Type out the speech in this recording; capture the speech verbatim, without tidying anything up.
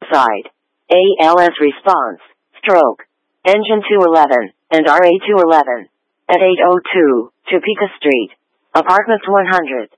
outside. A L S response, stroke, engine two eleven, and R A two eleven. At eight oh two, Topeka Street, Apartments one hundred.